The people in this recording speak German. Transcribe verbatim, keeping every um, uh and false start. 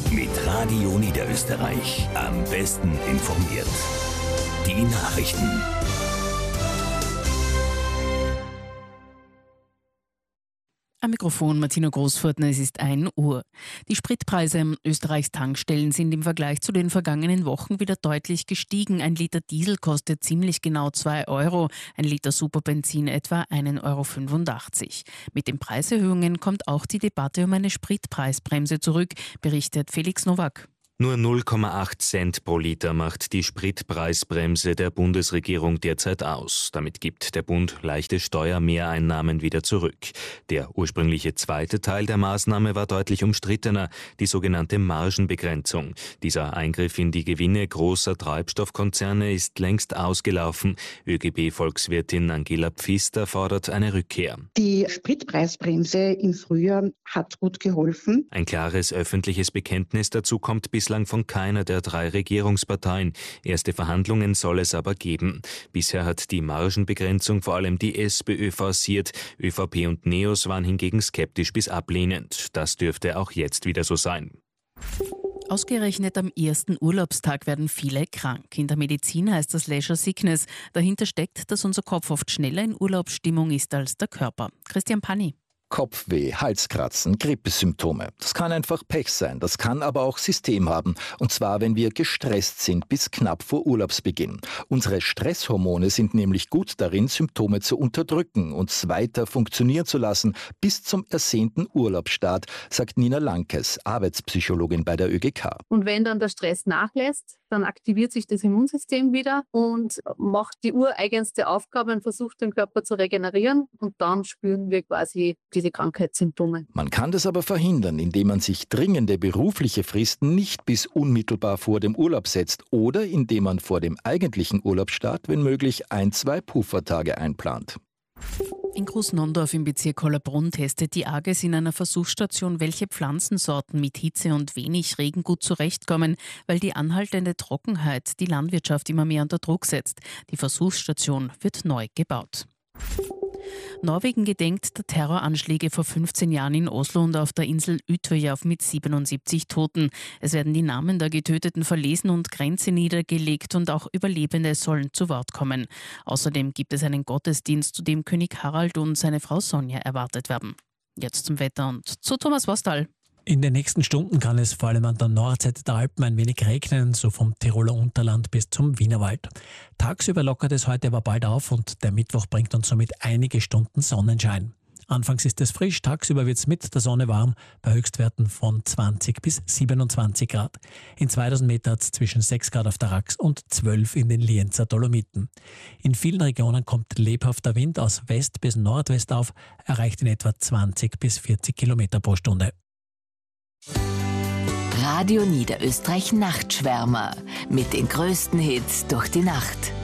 Mit Radio Niederösterreich am besten informiert. Die Nachrichten. Am Mikrofon Martina Großfurtner, es ist ein Uhr. Die Spritpreise an Österreichs Tankstellen sind im Vergleich zu den vergangenen Wochen wieder deutlich gestiegen. Ein Liter Diesel kostet ziemlich genau zwei Euro, ein Liter Superbenzin etwa ein Euro fünfundachtzig. Mit den Preiserhöhungen kommt auch die Debatte um eine Spritpreisbremse zurück, berichtet Felix Nowak. Nur null Komma acht Cent pro Liter macht die Spritpreisbremse der Bundesregierung derzeit aus. Damit gibt der Bund leichte Steuermehreinnahmen wieder zurück. Der ursprüngliche zweite Teil der Maßnahme war deutlich umstrittener, die sogenannte Margenbegrenzung. Dieser Eingriff in die Gewinne großer Treibstoffkonzerne ist längst ausgelaufen. ÖGB-Volkswirtin Angela Pfister fordert eine Rückkehr. Die Spritpreisbremse im Frühjahr hat gut geholfen. Ein klares öffentliches Bekenntnis dazu kommt bislang von keiner der drei Regierungsparteien. Erste Verhandlungen soll es aber geben. Bisher hat die Margenbegrenzung vor allem die SPÖ forciert. ÖVP und NEOS waren hingegen skeptisch bis ablehnend. Das dürfte auch jetzt wieder so sein. Ausgerechnet am ersten Urlaubstag werden viele krank. In der Medizin heißt das Leisure Sickness. Dahinter steckt, dass unser Kopf oft schneller in Urlaubsstimmung ist als der Körper. Christian Panni. Kopfweh, Halskratzen, Grippesymptome. Das kann einfach Pech sein, das kann aber auch System haben. Und zwar, wenn wir gestresst sind bis knapp vor Urlaubsbeginn. Unsere Stresshormone sind nämlich gut darin, Symptome zu unterdrücken und weiter funktionieren zu lassen bis zum ersehnten Urlaubsstart, sagt Nina Lankes, Arbeitspsychologin bei der ÖGK. Und wenn dann der Stress nachlässt, dann aktiviert sich das Immunsystem wieder und macht die ureigenste Aufgabe und versucht, den Körper zu regenerieren. Und dann spüren wir quasi diese Krankheitssymptome. Man kann das aber verhindern, indem man sich dringende berufliche Fristen nicht bis unmittelbar vor dem Urlaub setzt oder indem man vor dem eigentlichen Urlaubsstart, wenn möglich, ein, zwei Puffertage einplant. In Großnondorf im Bezirk Hollabrunn testet die A G E S in einer Versuchsstation, welche Pflanzensorten mit Hitze und wenig Regen gut zurechtkommen, weil die anhaltende Trockenheit die Landwirtschaft immer mehr unter Druck setzt. Die Versuchsstation wird neu gebaut. Norwegen gedenkt der Terroranschläge vor fünfzehn Jahren in Oslo und auf der Insel Utøya mit siebenundsiebzig Toten. Es werden die Namen der Getöteten verlesen und Grenze niedergelegt und auch Überlebende sollen zu Wort kommen. Außerdem gibt es einen Gottesdienst, zu dem König Harald und seine Frau Sonja erwartet werden. Jetzt zum Wetter und zu Thomas Vostal. In den nächsten Stunden kann es vor allem an der Nordseite der Alpen ein wenig regnen, so vom Tiroler Unterland bis zum Wienerwald. Tagsüber lockert es heute aber bald auf und der Mittwoch bringt uns somit einige Stunden Sonnenschein. Anfangs ist es frisch, tagsüber wird es mit der Sonne warm, bei Höchstwerten von zwanzig bis siebenundzwanzig Grad. In zweitausend Meter hat es zwischen sechs Grad auf der Rax und zwölf in den Lienzer Dolomiten. In vielen Regionen kommt lebhafter Wind aus West bis Nordwest auf, erreicht in etwa zwanzig bis vierzig Kilometer pro Stunde. Radio Niederösterreich Nachtschwärmer mit den größten Hits durch die Nacht.